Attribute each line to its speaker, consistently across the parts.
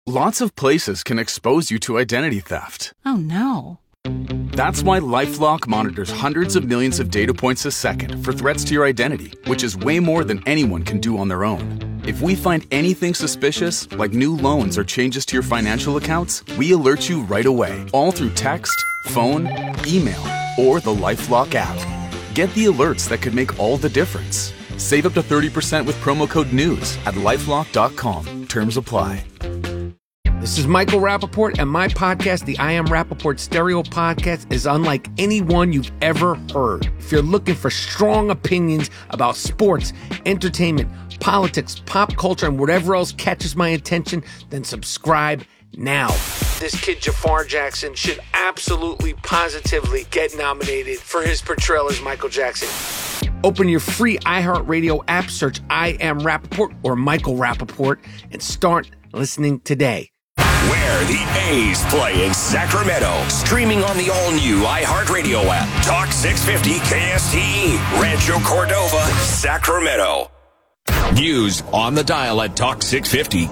Speaker 1: Lots of places can expose you to identity theft.
Speaker 2: Oh, no.
Speaker 1: That's why LifeLock monitors hundreds of millions of data points a second for threats to your identity, which is way more than anyone can do on their own. If we find anything suspicious, like new loans or changes to your financial accounts, we alert you right away, all through text, phone, email, or the LifeLock app. Get the alerts that could make all the difference. Save up to 30% with promo code NEWS at LifeLock.com. Terms apply.
Speaker 3: This is Michael Rappaport, and my podcast, the I Am Rappaport Stereo Podcast, is unlike any one you've ever heard. If you're looking for strong opinions about sports, entertainment, politics, pop culture, and whatever else catches my attention, then subscribe now. This kid, Jafar Jackson, should absolutely, positively get nominated for his portrayal as Michael Jackson. Open your free iHeartRadio app, search I Am Rappaport or Michael Rappaport, and start listening today.
Speaker 4: Where the A's play in Sacramento. Streaming on the all-new iHeartRadio app. Talk 650 KSTE. Rancho Cordova, Sacramento. News on the dial at Talk 650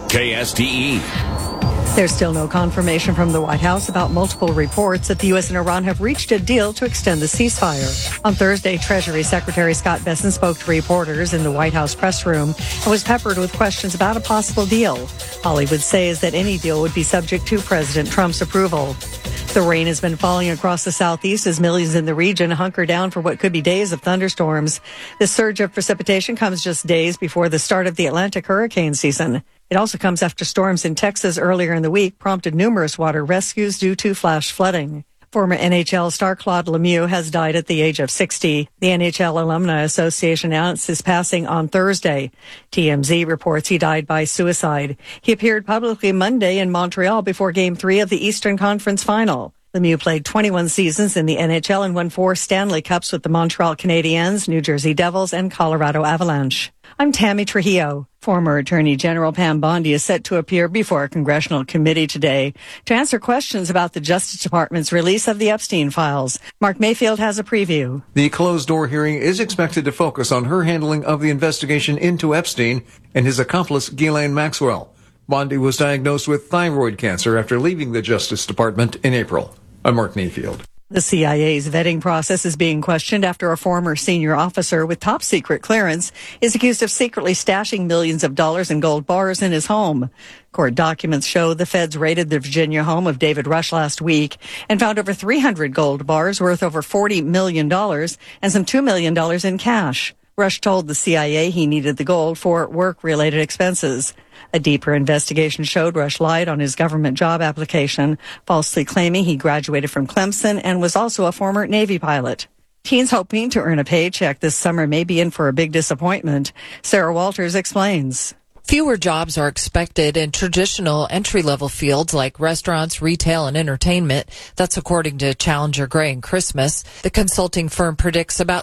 Speaker 4: KSTE.
Speaker 5: There's still no confirmation from the White House about multiple reports that the U.S. and Iran have reached a deal to extend the ceasefire. On Thursday, Treasury Secretary Scott Bessent spoke to reporters in the White House press room and was peppered with questions about a possible deal. All he would say is that any deal would be subject to President Trump's approval. The rain has been falling across the southeast as millions in the region hunker down for what could be days of thunderstorms. This surge of precipitation comes just days before the start of the Atlantic hurricane season. It also comes after storms in Texas earlier in the week prompted numerous water rescues due to flash flooding. Former NHL star Claude Lemieux has died at the age of 60. The NHL Alumni Association announced his passing on Thursday. TMZ reports he died by suicide. He appeared publicly Monday in Montreal before Game 3 of the Eastern Conference Final. Lemieux played 21 seasons in the NHL and won 4 Stanley Cups with the Montreal Canadiens, New Jersey Devils, and Colorado Avalanche. I'm Tammy Trujillo. Former Attorney General Pam Bondi is set to appear before a congressional committee today to answer questions about the Justice Department's release of the Epstein files. Mark Mayfield has a preview.
Speaker 6: The closed-door hearing is expected to focus on her handling of the investigation into Epstein and his accomplice, Ghislaine Maxwell. Bondi was diagnosed with thyroid cancer after leaving the Justice Department in April. I'm Mark Mayfield.
Speaker 5: The CIA's vetting process is being questioned after a former senior officer with top secret clearance is accused of secretly stashing millions of dollars in gold bars in his home. Court documents show the feds raided the Virginia home of David Rush last week and found over 300 gold bars worth over $40 million and some $2 million in cash. Rush told the CIA he needed the gold for work-related expenses. A deeper investigation showed Rush lied on his government job application, falsely claiming he graduated from Clemson and was also a former Navy pilot. Teens hoping to earn a paycheck this summer may be in for a big disappointment. Sarah Walters explains.
Speaker 7: Fewer jobs are expected in traditional entry-level fields like restaurants, retail, and entertainment. That's according to Challenger Gray and Christmas. The consulting firm predicts about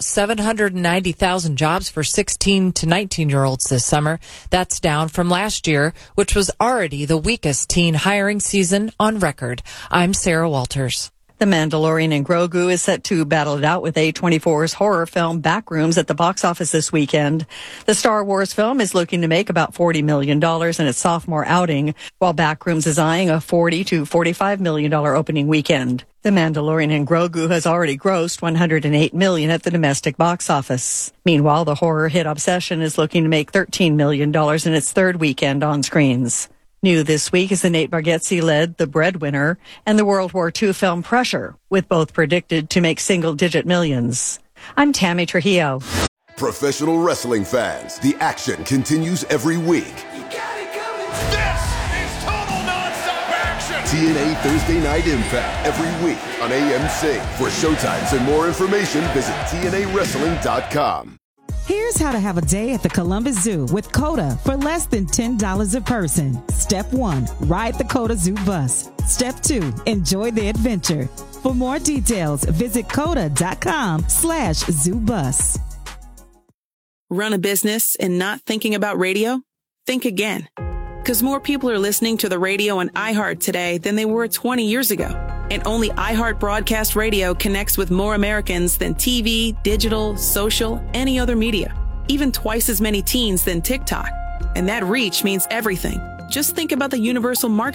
Speaker 7: 790,000 jobs for 16 to 19-year-olds this summer. That's down from last year, which was already the weakest teen hiring season on record. I'm Sarah Walters.
Speaker 5: The Mandalorian and Grogu is set to battle it out with A24's horror film Backrooms at the box office this weekend. The Star Wars film is looking to make about $40 million in its sophomore outing, while Backrooms is eyeing a $40 to $45 million opening weekend. The Mandalorian and Grogu has already grossed $108 million at the domestic box office. Meanwhile, the horror hit Obsession is looking to make $13 million in its third weekend on screens. New this week is the Nate Bargatze-led The Breadwinner and the World War II film Pressure, with both predicted to make single-digit millions. I'm Tammy Trujillo.
Speaker 8: Professional wrestling fans, the action continues every week.
Speaker 9: You got it coming. This is total nonstop action.
Speaker 8: TNA Thursday Night Impact every week on AMC. For showtimes and more information, visit TNAWrestling.com.
Speaker 10: Here's how to have a day at the Columbus Zoo with COTA for less than $10 a person. Step 1, ride the COTA Zoo bus. Step 2, enjoy the adventure. For more details, visit COTA.com/ZooBus.
Speaker 11: Run a business and not thinking about radio? Think again. Because more people are listening to the radio on iHeart today than they were 20 years ago. And only iHeart Broadcast Radio connects with more Americans than TV, digital, social, any other media. Even twice as many teens than TikTok. And that reach means everything. Just think about the universal market